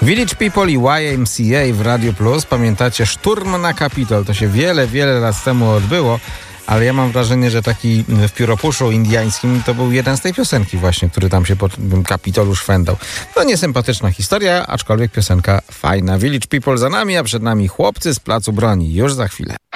Village People i YMCA w Radio Plus. Pamiętacie szturm na Kapitol? To się wiele lat temu odbyło, ale ja mam wrażenie, że taki w pióropuszu indiańskim to był jeden z tej piosenki właśnie, który tam się po Kapitolu szwendał. No niesympatyczna historia, aczkolwiek piosenka fajna. Village People za nami, a przed nami chłopcy z Placu Broni. Już za chwilę.